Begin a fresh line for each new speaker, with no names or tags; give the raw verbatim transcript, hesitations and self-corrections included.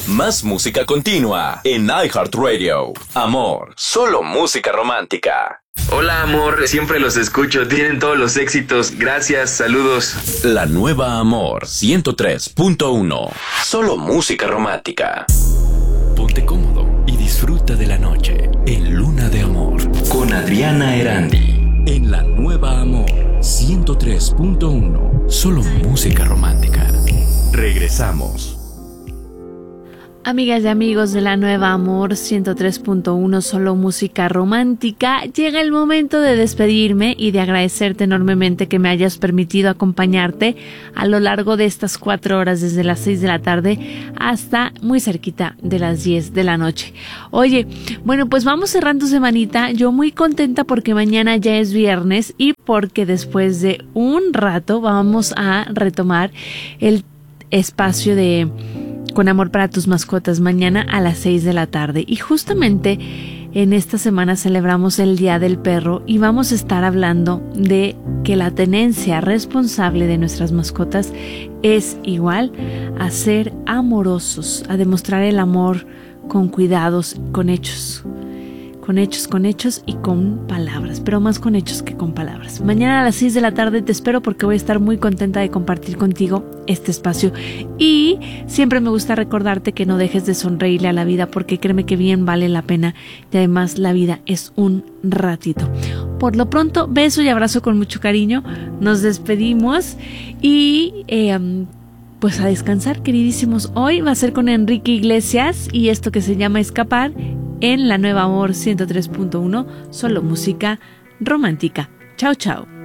Más música continua en iHeartRadio. Amor, solo música romántica.
Hola amor, siempre los escucho, tienen todos los éxitos, gracias, saludos.
La nueva Amor ciento tres punto uno. Solo música romántica. Ponte cómodo y disfruta de la noche en Luna de Amor con Adriana Erandi. En la nueva Amor ciento tres punto uno. Solo música romántica. Regresamos.
Amigas y amigos de la nueva Amor ciento tres punto uno, solo música romántica, llega el momento de despedirme y de agradecerte enormemente que me hayas permitido acompañarte a lo largo de estas cuatro horas desde las seis de la tarde hasta muy cerquita de las diez de la noche. Oye, bueno, pues vamos cerrando semanita, yo muy contenta porque mañana ya es viernes y porque después de un rato vamos a retomar el espacio de Con amor para tus mascotas mañana a las seis de la tarde. Y justamente en esta semana celebramos el Día del Perro y vamos a estar hablando de que la tenencia responsable de nuestras mascotas es igual a ser amorosos, a demostrar el amor con cuidados, con hechos. Con hechos, con hechos y con palabras, pero más con hechos que con palabras. Mañana a las seis de la tarde te espero porque voy a estar muy contenta de compartir contigo este espacio. Y siempre me gusta recordarte que no dejes de sonreírle a la vida porque créeme que bien vale la pena y además la vida es un ratito. Por lo pronto, beso y abrazo con mucho cariño. Nos despedimos y... Eh, Pues a descansar, queridísimos. Hoy va a ser con Enrique Iglesias y esto que se llama Escapar en la nueva Amor ciento tres punto uno, solo música romántica. Chao, chao.